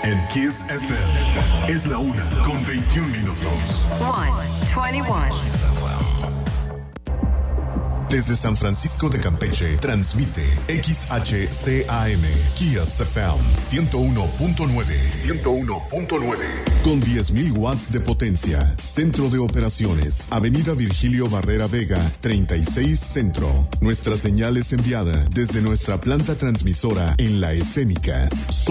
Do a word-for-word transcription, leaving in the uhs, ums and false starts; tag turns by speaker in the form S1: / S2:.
S1: En Kiss F M es la una con veintiún minutos.
S2: one twenty-one.
S1: Desde San Francisco de Campeche, transmite X H C A M, Kiss F M, ciento uno punto nueve. ciento uno punto nueve. Con diez mil watts de potencia. Centro de operaciones. Avenida Virgilio Barrera Vega, treinta y seis Centro. Nuestra señal es enviada desde nuestra planta transmisora en La Escénica.